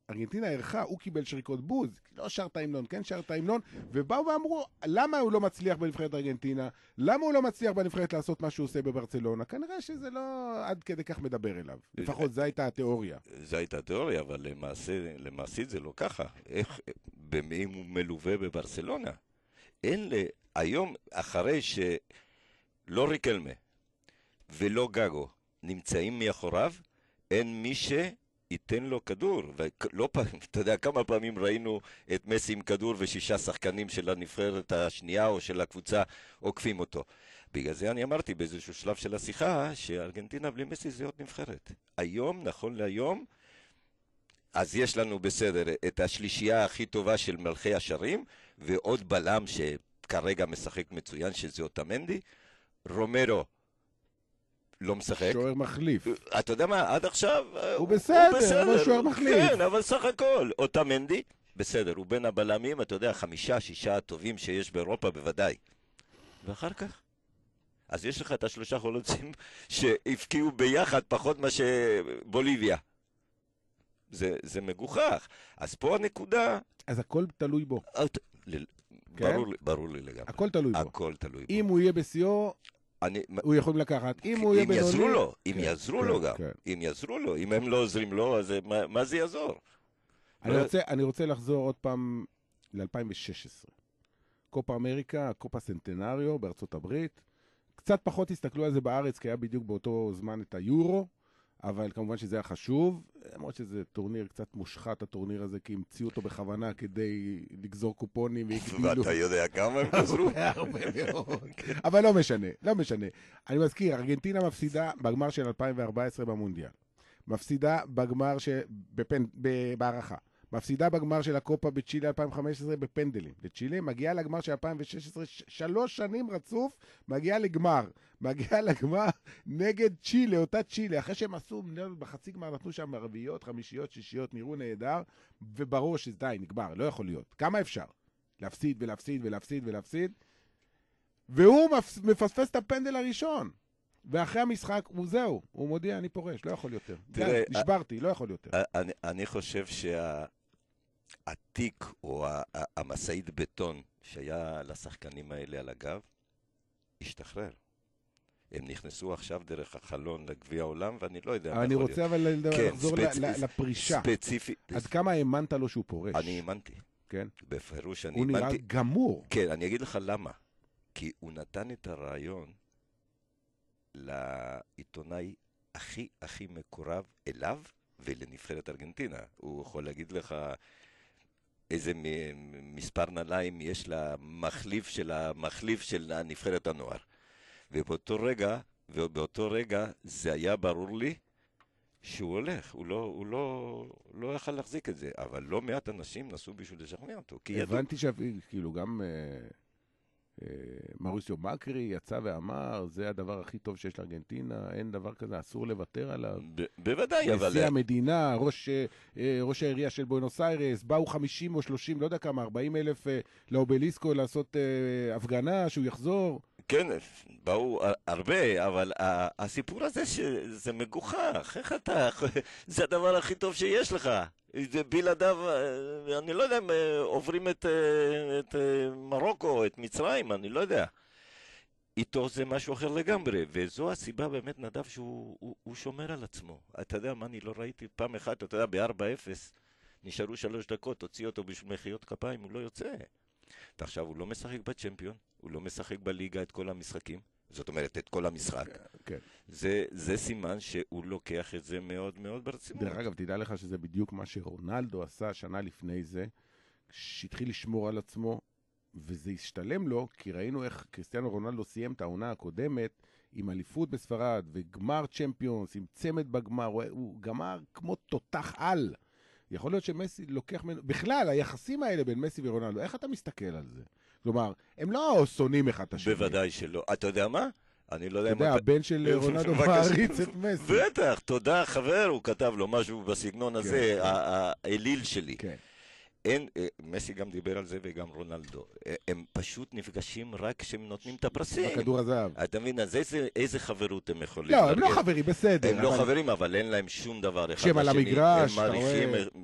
ארגנטינה ערכה, הוא קיבל שריקות בוז, לא שר את ההמנון, כן שר את ההמנון, ובאו ואמרו, למה הוא לא מצליח בנבחרת ארגנטינה? למה הוא לא מצליח בנבחרת לעשות מה שהוא עושה בברצלונה? כנראה שזה לא עד כדי כך מדבר אליו. לפחות זו הייתה התיאוריה. זו הייתה התיאוריה, אבל למעשית זה לא ככה. אם הוא מלווה בברצלונה? היום, אחרי שלא ריקלמה ולא גגו נמצאים מאחוריו, אין מי ייתן לו כדור, ולא פעם, אתה יודע כמה פעמים ראינו את מסי עם כדור ושישה שחקנים של הנבחרת השנייה או של הקבוצה עוקפים אותו. בגלל זה אני אמרתי באיזשהו שלב של השיחה שארגנטינה בלי מסי זה עוד נבחרת. היום, נכון להיום, אז יש לנו בסדר את השלישייה הכי טובה של מלכי השרים, ועוד בלם שכרגע משחק מצוין שזה אוטמנדי, רומרו לא משחק. שוער מחליף. אתה יודע מה, עד עכשיו הוא בסדר, אבל שוער מחליף. כן, אבל סך הכל, אוטמנדי, בסדר, הוא בין הבלמים, אתה יודע, 5-6 הטובים שיש באירופה בוודאי. ואחר כך, אז יש לך את השלושה חלוצים שהפקיעו ביחד פחות מה שבוליביה. זה מגוחך. אז פה הנקודה... אז הכל תלוי בו. ברור לי לגמרי. הכל תלוי בו. הכל תלוי בו. אם הוא יהיה בשיאו... הוא יכול לקחת, אם הוא יהיה בינוני... אם יעזרו לו גם, אם יעזרו לו, אם הם לא עוזרים לו, אז מה זה יעזור? אני רוצה לחזור עוד פעם ל-2016. קופה אמריקה, קופה סנטנריו בארצות הברית. קצת פחות הסתכלו על זה בארץ, כי היה בדיוק באותו זמן את היורו, אבל כמובן שזה היה חשוב, למרות שזה טורניר קצת מושחת, הטורניר הזה, כי המציאו אותו בכוונה כדי לגזור קופונים והגדילו. ואתה יודע כמה הם גזרו? הרבה מאוד. אבל לא משנה, לא משנה. אני מזכיר, ארגנטינה מפסידה בגמר של 2014 במונדיאל. מפסידה בגמר בהערכה. מפסידה בגמר של הקופה בצ'ילה 2015 בפנדלים. לצ'ילה מגיעה לגמר של 2016, 3 שנים רצוף, מגיעה לגמר נגד צ'ילה, אותה צ'ילה, אחרי שהם עשו, בחצי גמר נתנו שם רביעיות, חמישיות, שישיות, נראו נהדר, וברור שדי, נגמר, לא יכול להיות. כמה אפשר? להפסיד ולהפסיד ולהפסיד ולהפסיד, והוא מפספס את הפנדל הראשון. ואחרי המשחק, זהו, הוא מודיע, אני פורש, לא יכול יותר. תראה, נשברתי, לא יכול יותר. אני חושב שהתיק או המסעית בטון שהיה לשחקנים האלה על הגב, השתחרר. הם נכנסו עכשיו דרך החלון לגביע העולם, ואני לא יודע. אני רוצה אבל לחזור לפרישה. ספציפי. עד כמה האמנת לו שהוא פורש? אני האמנתי. כן? בפירוש אני האמנתי. הוא נראה גמור. כן, אני אגיד לך למה. כי הוא נתן את הרעיון לעיתונאי הכי מקורב אליו ולנבחרת ארגנטינה. הוא יכול להגיד לך איזה מספר נעליים יש למחליף של נבחרת הנוער. ובאותו רגע זה היה ברור לי שהוא הולך, הוא לא יכל להחזיק את זה, אבל לא מעט אנשים נסו בשביל לשכנע אותו. הבנתי שכאילו גם מרוסיו מקרי יצא ואמר, זה הדבר הכי טוב שיש לארגנטינה, אין דבר כזה, אסור לוותר עליו. בוודאי, אבל... נשיא המדינה, ראש העירייה של בואנוס איירס, באו 50 או 30, לא יודע כמה, 40,000 לאובליסקו לעשות הפגנה, שהוא יחזור. כן, באו הרבה, אבל הסיפור הזה שזה מגוחך, איך אתה... זה הדבר הכי טוב שיש לך. בלעדיו, אני לא יודע אם עוברים את מרוקו, את מצרים, אני לא יודע. איתו זה משהו אחר לגמרי, וזו הסיבה באמת נדב שהוא שומר על עצמו. אתה יודע מה, אני לא ראיתי פעם אחת, אתה יודע, ב-4-0 נשארו 3 דקות, הוציא אותו בשביל מחיאות כפיים, הוא לא יוצא. ועכשיו הוא לא משחק בצ'מפיון, הוא לא משחק בליגה את כל המשחקים, זאת אומרת את כל המשחק. כן. זה סימן שהוא לוקח את זה מאוד מאוד ברצינות. דרך אגב, תדע לך שזה בדיוק מה שרונלדו עשה שנה לפני זה, שהתחיל לשמור על עצמו, וזה השתלם לו, כי ראינו איך קריסטיאנו רונלדו סיים את העונה הקודמת, עם אליפות בספרד, וגמר צ'מפיונס, עם צמד בגמר, הוא גמר כמו תותח על. יכול להיות שמסי לוקח ממנו, בכלל, היחסים האלה בין מסי ורונלדו, איך אתה מסתכל על זה? כלומר, הם לא שונאים אחד את השני. בוודאי שלא. אתה יודע מה? אני לא יודע אתה יודע, הבן של רונלדו מעריץ את מסי. בטח, תודה חבר, הוא כתב לו משהו בסגנון הזה, האליל שלי. כן. מסי גם דיבר על זה וגם רונלדו. הם פשוט נפגשים רק כשהם נותנים את הפרסים. בכדור הזהב. אתה מבין, אז איזה חברות הם יכולים? לא, הם לא חברים, בסדר. הם לא חברים, אבל אין להם שום דבר אחד. שהם על המגרש, אתה רואה.